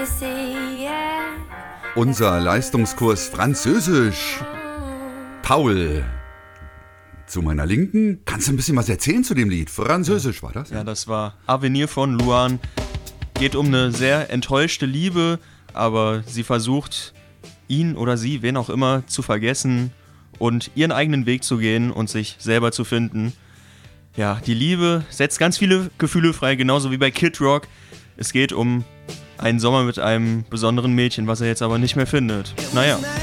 Unser Leistungskurs Französisch. Paul, zu meiner Linken, kannst du ein bisschen was erzählen zu dem Lied? Französisch war das? Ja, das war Avenir von Luan. Geht um eine sehr enttäuschte Liebe, aber sie versucht, ihn oder sie, wen auch immer, zu vergessen und ihren eigenen Weg zu gehen und sich selber zu finden. Ja, die Liebe setzt ganz viele Gefühle frei, genauso wie bei Kid Rock. Es geht um einen Sommer mit einem besonderen Mädchen, was er jetzt aber nicht mehr findet. Naja.